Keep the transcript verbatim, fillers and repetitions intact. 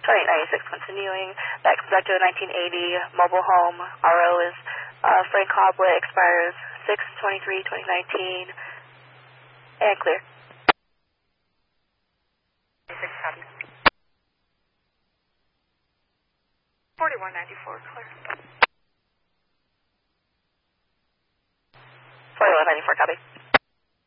twenty-eight ninety-six continuing. That comes back to a nineteen eighty mobile home. R O is uh, Frank Hoblet, expires six twenty-three twenty nineteen. And clear. forty-one ninety-four, clear. forty-one ninety-four, copy.